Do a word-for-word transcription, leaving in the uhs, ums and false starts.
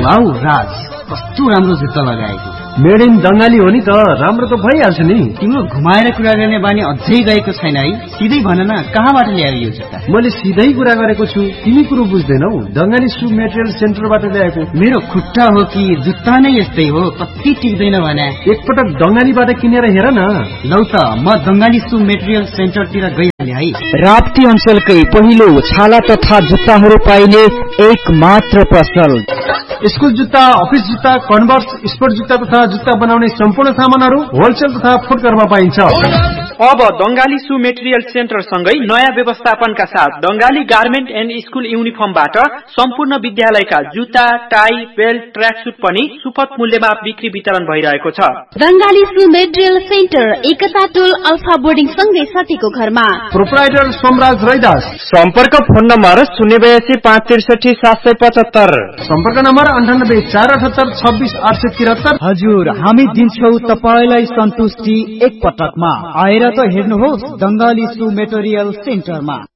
Wow राज, कस्तो राम्रो जुत्ता लगाएको। मेड इन बंगाली हो नि त, राम्रो त भइहाल्छ नि। तिम्रो घुमाएर कुरा गर्ने बानी अझै गएको छैन है। सिधै भन न, कहाँबाट ल्यायो यो जुत्ता? मैले सिधै कुरा गरेको छु, तिमी कुरो बुझ्दैनौ। बंगाली सु मेटेरियल सेन्टरबाट ल्याएको। मेरो खुट्टा हो कि जुत्ता नै यस्तै हो, कति टिक्दैन भने। एकपटक बंगालीबाट किनेर हेर न। लौ त, म बंगाली सु मेटेरियल सेन्टरतिर गइहाले है। राप्ती अञ्चलकै पहिलो छाला तथा जुत्ताहरू पाइने एक मात्र पसल। स्कुल जुत्ता, अफिस जुत्ता, कन्भर्स, स्पोर्ट जुत्ता तथा जुत्ता बनाउने सम्पूर्ण सामानहरू होलसेल तथा फुटकरमा पाइन्छ। अब बंगाली सु मेटेरियल सेन्टर सँगै नयाँ व्यवस्थापनका साथ बंगाली गार्मेन्ट एन्ड स्कुल युनिफर्मबाट सम्पूर्ण विद्यालयका जुत्ता, टाई, बेल्ट, ट्र्याक सुट पनि सुपथ मूल्यमा बिक्री वितरण भइरहेको छ। बंगाली सु मेटेरियल सेन्टर एकता टोल अल्फा बोर्डिङ सँगै सतीको घरमा। प्रोप्राइटर सोमराज रैदास। सम्पर्क फोन नम्बर शून्य बयासी पाँच त्रिसठी सात सय पचहत्तर। सम्पर्क नम्बर अन्ठानब्बे चार अठहत्तर छब्बिस आठ सय त्रिहत्तर। हजुर, हामी दिन्छौ तपाईलाई सन्तुष्टि एक पटकमा। आएर त हेर्नुहोस् बंगाली सु मेटेरियल सेन्टरमा।